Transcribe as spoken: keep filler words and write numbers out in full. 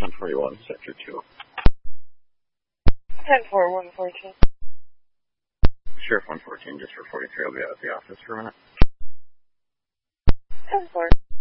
ten forty-one, Sector two. ten four, one fourteen. Sheriff one fourteen, just for forty-three, I'll be out of the office for a minute. ten four.